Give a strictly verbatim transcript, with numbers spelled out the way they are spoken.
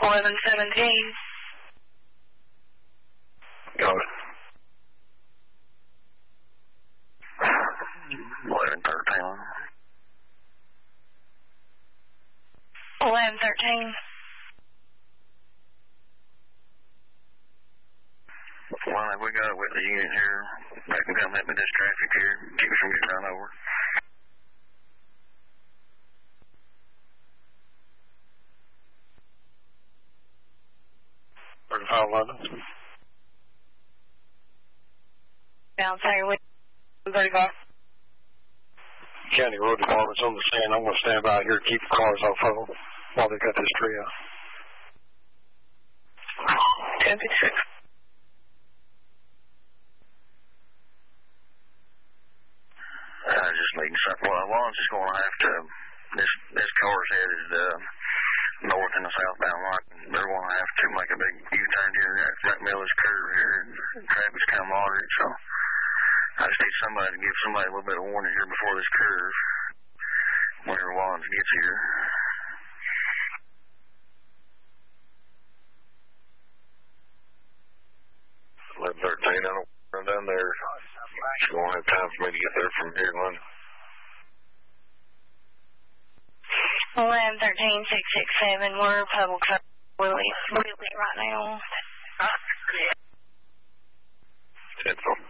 eleven seventeen. Got it. eleven thirteen. eleven thirteen. Well, if we got it with the unit here, they can come help me this traffic here, keep us from getting run over. thirty-five eleven. Down there with thirty-five. County Road Department's on the scene. I'm going to stand by here and keep the cars off of them while they got this tree out. ten fifty-six. Uh, just needing something. Well, one's just going to have to, this this car's headed uh, north in the southbound line. They're going to have to make a big U-turn here at that middle of this curve here. And traffic's kind of moderate, so I just need somebody to give somebody a little bit of warning here before this curve, whenever Wands gets here. eleven thirteen, I don't run down there. She won't have time for me to get there from here, London. eleven thirteen six six seven. We're public service. We're leaving right now. ten four.